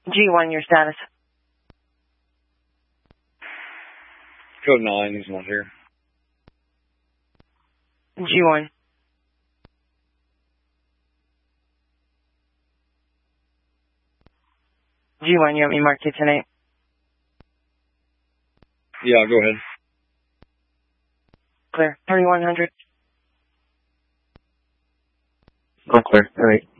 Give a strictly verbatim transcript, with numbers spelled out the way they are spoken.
G one, your status. Code nine, he's not here. G one. G one, you want me to mark you tonight? Yeah, go ahead. Clear. thirty-one hundred. All clear. All right.